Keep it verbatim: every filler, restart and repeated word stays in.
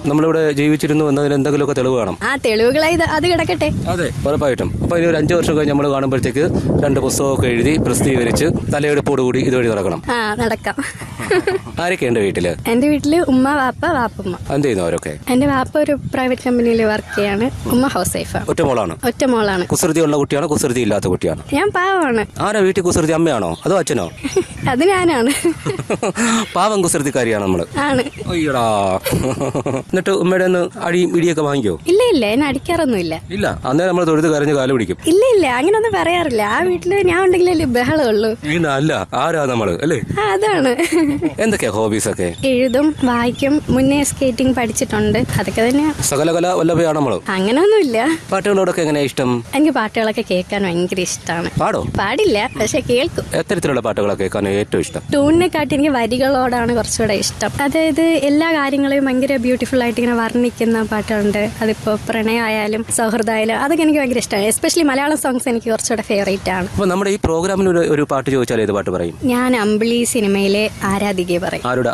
നമ്മളിവിടെ ജീവിച്ചിരുന്നു എന്നതിന് എന്തെങ്കിലുമൊക്കെ തെളിവ് കാണും. ആ തെളിവുകളായി അത് കിടക്കട്ടെ. അതെ, ഉറപ്പായിട്ടും. അപ്പൊ ഇനി ഒരു അഞ്ചു വർഷം കഴിഞ്ഞ് നമ്മൾ കാണുമ്പോഴത്തേക്ക് രണ്ട് പുസ്തകമൊക്കെ എഴുതി പ്രസിദ്ധീകരിച്ച് തലയെടുപ്പോടുകൂടി ഇതുവഴി നടക്കണം. ആ നടക്കാം. ആരൊക്കെ ഉണ്ട് വീട്ടില്? എന്റെ വീട്ടില് ഉമ്മ, വാപ്പ, വാപ്പുമ്മ. എന്ത് ചെയ്യുന്നു അവരൊക്കെ? എന്റെ വാപ്പ ഒരു പ്രൈവറ്റ് കമ്പനിയിൽ വർക്ക് ചെയ്യാണ്. ഉമ്മ ഹൗസ് വൈഫാണ്. ഒറ്റ മോളാണ്? ഒറ്റ മോളാണ്. കുസൃതി ഉള്ള കുട്ടിയാണോ കുസൃതി ഇല്ലാത്ത കുട്ടിയാണോ? ഞാൻ പാവമാണ്. ആരാ വീട്ടിൽ കുസൃതി, അമ്മയാണോ അതോ അച്ഛനോ? അത് ഞാനാണ്. പാവം കുസൃതിക്കാരിയാണ് നമ്മള്. ആണ്. അയ്യടാ. എന്നിട്ട് ഉമ്മയുടെ ഒന്ന് അടിയും ഇടിയൊക്കെ വാങ്ങിക്കോ? ഇല്ല ഇല്ല, എന്നെ അടിക്കാറൊന്നുമില്ല. ഇല്ല, അന്നേ നമ്മൾ തൊഴുത് കരഞ്ഞ് കാല് പിടിക്കും. ഇല്ല ഇല്ല, അങ്ങനൊന്നും പറയാറില്ല. ആ വീട്ടില് ഞാൻ ഉണ്ടെങ്കിലല്ലേ ബഹളമുള്ളൂ. അല്ല, ആരാ നമ്മള് അല്ലേ? അതാണ്. എന്തൊക്കെയാ ഹോബീസ് ഒക്കെ? എഴുതും, വായിക്കും, മുന്നേ സ്കേറ്റിംഗ് പഠിച്ചിട്ടുണ്ട്. അതൊക്കെ തന്നെയാ. സകലകല വല്ലഭയാണ് നമ്മള്. അങ്ങനൊന്നുമില്ല. പാട്ടുകളോടൊക്കെ എങ്ങനെയാ ഇഷ്ടം? എനിക്ക് പാട്ടുകളൊക്കെ കേൾക്കാൻ ഭയങ്കര ഇഷ്ടമാണ്. പാടോ? പാടില്ല, പക്ഷെ കേൾക്കും. എത്തരത്തിലുള്ള പാട്ടുകളൊക്കെ കേൾക്കാൻ ഏറ്റവും ഇഷ്ടം? ട്യൂണിനെക്കാട്ടി എനിക്ക് വരികളോടാണ് കുറച്ചുകൂടെ ഇഷ്ടം. അതായത് എല്ലാ കാര്യങ്ങളെയും ഭയങ്കര ബ്യൂട്ടിഫുൾ ആയിട്ട് ഇങ്ങനെ വർണ്ണിക്കുന്ന പാട്ടുകളുണ്ട്. അതിപ്പോ പ്രണയമായാലും സൗഹൃദമായാലും അതൊക്കെ എനിക്ക് ഭയങ്കര ഇഷ്ടമാണ്. എസ്പെഷ്യലി മലയാളം സോങ്സ് എനിക്ക് കുറച്ചുകൂടെ ഫേവറേറ്റ് ആണ്. അപ്പൊ നമ്മുടെ ഈ പ്രോഗ്രാമിൽ ഒരു പാട്ട് ചോദിച്ചാൽ ഏത് പാട്ട് പറയും? ഞാൻ അമ്പിളി സിനിമയിലെ ആരാധികയെ പറയും. ആരുടെ